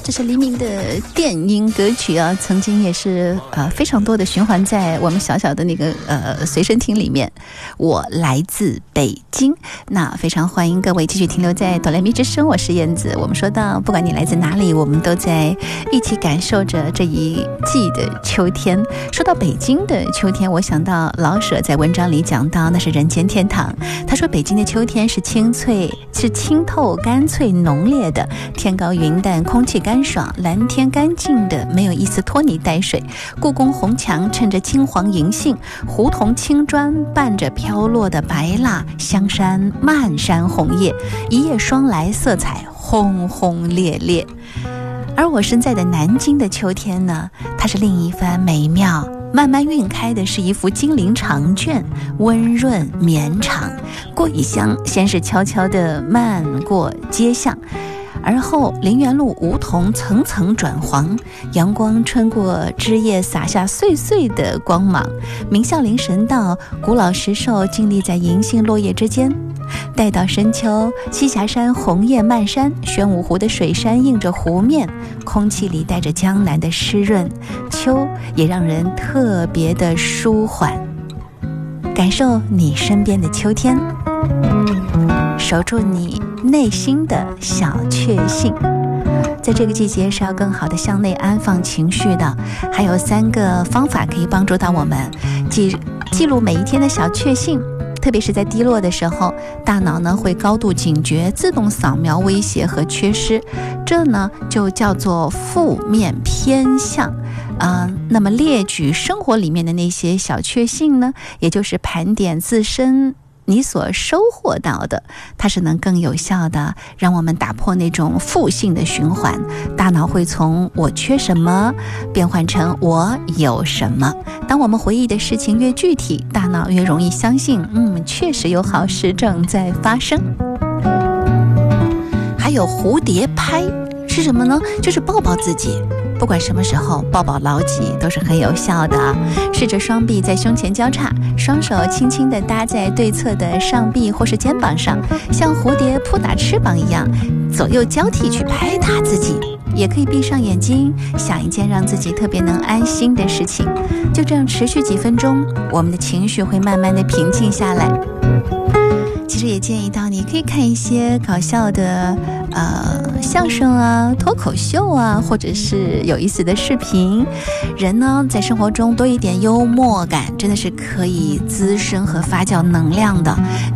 这是黎明的电音歌曲啊，曾经也是非常多的循环在我们小小的那个随身听里面。我来自北京，那非常欢迎各位继续停留在哆来咪之声，我是燕子。我们说到不管你来自哪里，我们都在一起感受着这一季的秋天。说到北京的秋天，我想到老舍在文章里讲到那是人间天堂。他说北京的秋天是清透干脆浓烈的，天高云淡，空气干爽，蓝天干净的，没有一丝拖泥带水。故宫红墙衬着金黄银杏，胡同青砖伴着飘落的白蜡，香山漫山红叶，一叶双来，色彩轰轰烈烈。而我身在的南京的秋天呢，它是另一番美妙，慢慢晕开的是一幅金陵长卷，温润绵长。过一乡，先是悄悄地漫过街巷，而后陵园路梧桐层层转黄，阳光穿过枝叶洒下碎碎的光芒，明孝陵神道古老石兽静立在银杏落叶之间。待到深秋，栖霞山红叶漫山，玄武湖的水山映着湖面，空气里带着江南的湿润，秋也让人特别的舒缓。感受你身边的秋天，守住你内心的小确幸。在这个季节是要更好的向内安放情绪的，还有3个方法可以帮助到我们记录每一天的小确幸。特别是在低落的时候，大脑呢会高度警觉，自动扫描威胁和缺失，这呢就叫做负面偏向。那么列举生活里面的那些小确幸呢，也就是盘点自身你所收获到的，它是能更有效的让我们打破那种负性的循环。大脑会从我缺什么变换成我有什么。当我们回忆的事情越具体，大脑越容易相信确实有好事正在发生。还有蝴蝶拍是什么呢？就是抱抱自己，不管什么时候抱抱牢记都是很有效的。试着双臂在胸前交叉，双手轻轻地搭在对侧的上臂或是肩膀上，像蝴蝶扑打翅膀一样左右交替去拍打自己。也可以闭上眼睛，想一件让自己特别能安心的事情，就这样持续几分钟，我们的情绪会慢慢的平静下来。其实也建议到你可以看一些搞笑的相声啊、脱口秀啊，或者是有意思的视频。人呢在生活中多一点幽默感，真的是可以滋生和发酵能量的。